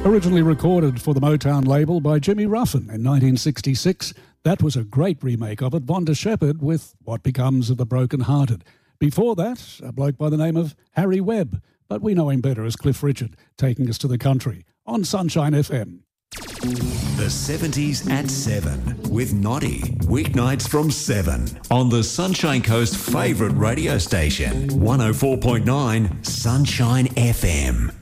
Originally recorded for the Motown label by Jimmy Ruffin in 1966, that was a great remake of it, Vonda Shepherd with What Becomes of the Broken Hearted. Before that, a bloke by the name of Harry Webb, but we know him better as Cliff Richard, taking us to the country on Sunshine FM. The 70s at 7 with Noddy. Weeknights from 7 on the Sunshine Coast favourite radio station, 104.9 Sunshine FM.